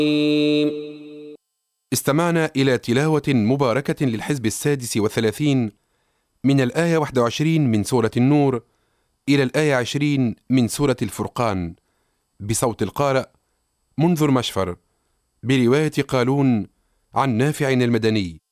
استمعنا إلى تلاوة مباركة للحزب 36 من الآية 21 من سورة النور إلى الآية 20 من سورة الفرقان بصوت القارئ منذر مشفر برواية قالون عن نافع المدني.